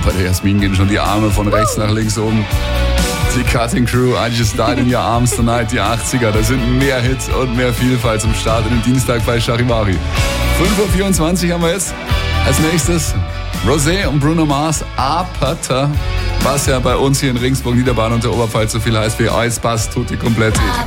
bei der Jasmin gehen schon die Arme von rechts nach links um. Die Cutting Crew, I Just Died in Your Arms Tonight, die 80er. Da sind mehr Hits und mehr Vielfalt zum Start in den Dienstag bei Charivari. 5.24 Uhr haben wir jetzt. Als nächstes Rosé und Bruno Mars, Apata. Was ja bei uns hier in Regensburg, Niederbayern und der Oberpfalz so viel heißt wie Eispass, Tutti Completi.